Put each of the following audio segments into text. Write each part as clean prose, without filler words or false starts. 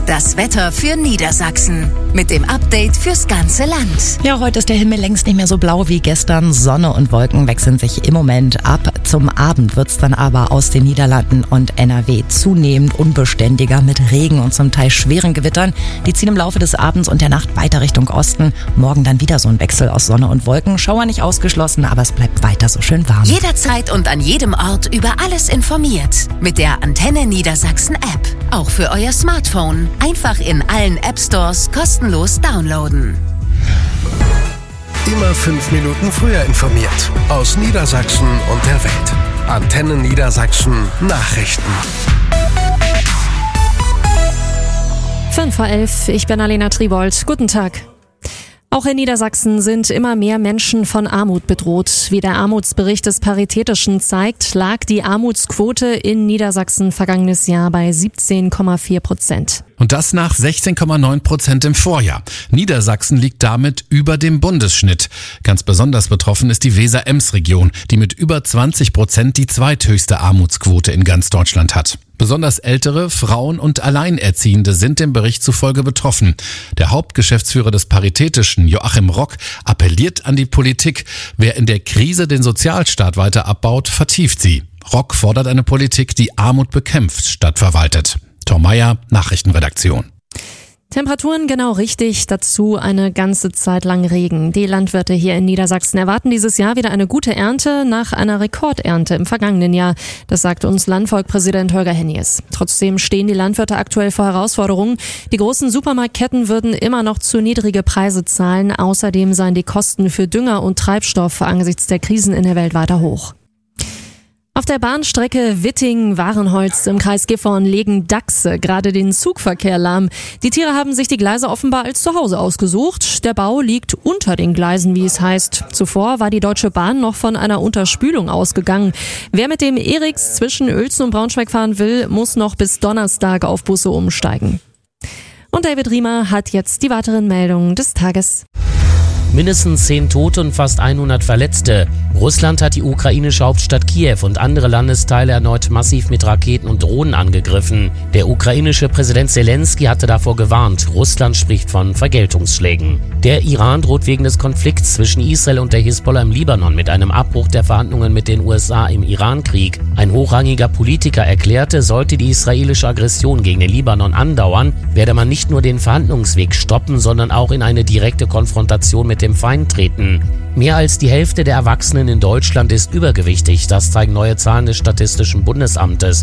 Das Wetter für Niedersachsen mit dem Update fürs ganze Land. Ja, heute ist der Himmel längst nicht mehr so blau wie gestern. Sonne und Wolken wechseln sich im Moment ab. Zum Abend wird's dann aber aus den Niederlanden und NRW zunehmend unbeständiger mit Regen und zum Teil schweren Gewittern. Die ziehen im Laufe des Abends und der Nacht weiter Richtung Osten. Morgen dann wieder so ein Wechsel aus Sonne und Wolken. Schauer nicht ausgeschlossen, aber es bleibt weiter so schön warm. Jederzeit und an jedem Ort über alles informiert. Mit der Antenne Niedersachsen App. Auch für euer Smartphone. Einfach in allen App Stores kostenlos downloaden. Immer 5 Minuten früher informiert. Aus Niedersachsen und der Welt. Antenne Niedersachsen Nachrichten. 5:11 Uhr, ich bin Alena Tribold. Guten Tag. Auch in Niedersachsen sind immer mehr Menschen von Armut bedroht. Wie der Armutsbericht des Paritätischen zeigt, lag die Armutsquote in Niedersachsen vergangenes Jahr bei 17,4%. Und das nach 16,9% im Vorjahr. Niedersachsen liegt damit über dem Bundesschnitt. Ganz besonders betroffen ist die Weser-Ems-Region, die mit über 20% die zweithöchste Armutsquote in ganz Deutschland hat. Besonders ältere, Frauen und Alleinerziehende sind dem Bericht zufolge betroffen. Der Hauptgeschäftsführer des Paritätischen, Joachim Rock, appelliert an die Politik. Wer in der Krise den Sozialstaat weiter abbaut, vertieft sie. Rock fordert eine Politik, die Armut bekämpft, statt verwaltet. Tom Meyer, Nachrichtenredaktion. Temperaturen genau richtig, dazu eine ganze Zeit lang Regen. Die Landwirte hier in Niedersachsen erwarten dieses Jahr wieder eine gute Ernte nach einer Rekordernte im vergangenen Jahr. Das sagt uns Landvolkpräsident Holger Hennies. Trotzdem stehen die Landwirte aktuell vor Herausforderungen. Die großen Supermarktketten würden immer noch zu niedrige Preise zahlen. Außerdem seien die Kosten für Dünger und Treibstoff angesichts der Krisen in der Welt weiter hoch. Auf der Bahnstrecke Witting-Warenholz im Kreis Gifhorn legen Dachse gerade den Zugverkehr lahm. Die Tiere haben sich die Gleise offenbar als Zuhause ausgesucht. Der Bau liegt unter den Gleisen, wie es heißt. Zuvor war die Deutsche Bahn noch von einer Unterspülung ausgegangen. Wer mit dem Eriks zwischen Uelzen und Braunschweig fahren will, muss noch bis Donnerstag auf Busse umsteigen. Und David Riemer hat jetzt die weiteren Meldungen des Tages. Mindestens 10 Tote und fast 100 Verletzte. Russland hat die ukrainische Hauptstadt Kiew und andere Landesteile erneut massiv mit Raketen und Drohnen angegriffen. Der ukrainische Präsident Zelensky hatte davor gewarnt. Russland spricht von Vergeltungsschlägen. Der Iran droht wegen des Konflikts zwischen Israel und der Hisbollah im Libanon mit einem Abbruch der Verhandlungen mit den USA im Irankrieg. Ein hochrangiger Politiker erklärte, sollte die israelische Aggression gegen den Libanon andauern, werde man nicht nur den Verhandlungsweg stoppen, sondern auch in eine direkte Konfrontation mit dem Feind treten. Mehr als die Hälfte der Erwachsenen in Deutschland ist übergewichtig. Das zeigen neue Zahlen des Statistischen Bundesamtes.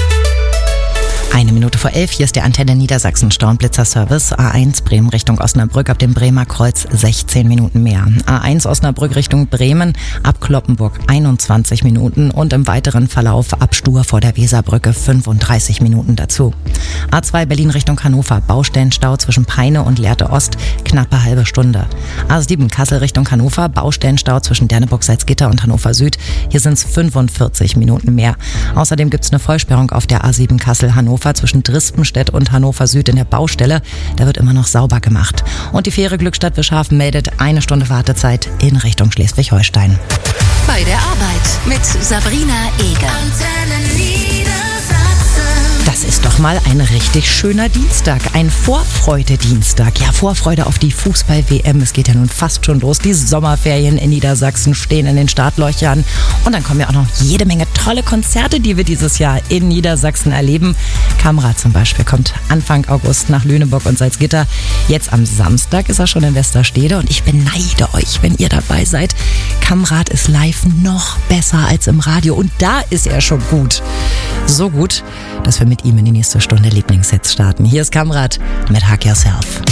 11:01, hier ist der Antenne Niedersachsen Stauenblitzer-Service. A1 Bremen Richtung Osnabrück ab dem Bremer Kreuz 16 Minuten mehr. A1 Osnabrück Richtung Bremen ab Cloppenburg 21 Minuten und im weiteren Verlauf ab Stur vor der Weserbrücke 35 Minuten dazu. A2 Berlin Richtung Hannover, Baustellenstau zwischen Peine und Lehrte Ost, knappe halbe Stunde. A7 Kassel Richtung Hannover, Baustellenstau zwischen Derneburg-Salzgitter und Hannover Süd, hier sind es 45 Minuten mehr. Außerdem gibt es eine Vollsperrung auf der A7 Kassel-Hannover zwischen Drispenstedt und Hannover Süd in der Baustelle. Da wird immer noch sauber gemacht. Und die Fähre Glückstadt Bischhafen meldet 1 Stunde Wartezeit in Richtung Schleswig-Holstein. Bei der Arbeit mit Sabrina Eger. Das ist doch mal ein richtig schöner Dienstag, ein Vorfreude-Dienstag. Ja, Vorfreude auf die Fußball-WM. Es geht ja nun fast schon los. Die Sommerferien in Niedersachsen stehen in den Startlöchern. Und dann kommen ja auch noch jede Menge tolle Konzerte, die wir dieses Jahr in Niedersachsen erleben. Kamrat zum Beispiel kommt Anfang August nach Lüneburg und Salzgitter. Jetzt am Samstag ist er schon in Westerstede und ich beneide euch, wenn ihr dabei seid. Kamrat ist live noch besser als im Radio und da ist er schon gut. So gut, dass wir mit ihm in die nächste Stunde Lieblingshits starten. Hier ist Kamrat mit Hug Yourself.